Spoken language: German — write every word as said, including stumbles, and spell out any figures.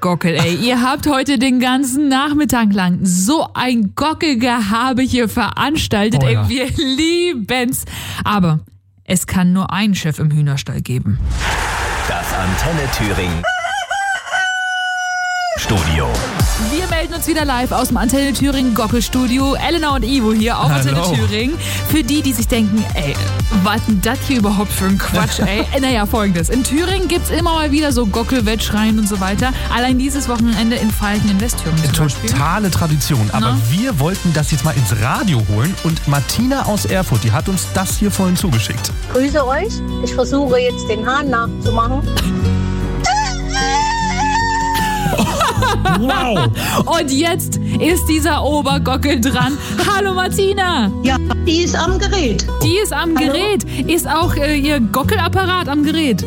Gockel, ey, ihr habt heute den ganzen Nachmittag lang so ein Gockelgehabe hier veranstaltet, Oh ey, ja. wir lieben's. Aber es kann nur einen Chef im Hühnerstall geben. Das Antenne Thüringen Studio. Wir melden uns wieder live aus dem Antenne Thüringen Gockelstudio. Elena und Ivo hier auf Antenne Hallo. Thüringen. Für die, die sich denken, ey, was denn das hier überhaupt für ein Quatsch, ey? Naja, folgendes. In Thüringen gibt's immer mal wieder so Gockelwettschreien und so weiter. Allein dieses Wochenende in Falken in Westthüringen zum Beispiel. Totale Tradition. Aber Na? wir wollten das jetzt mal ins Radio holen und Martina aus Erfurt, die hat uns das hier vorhin zugeschickt. Grüße euch. Ich versuche jetzt den Hahn nachzumachen. Wow! Und jetzt ist dieser Obergockel dran. Hallo Martina! Ja, die ist am Gerät. Die ist am Hallo? Gerät. Ist auch äh, ihr Gockelapparat am Gerät?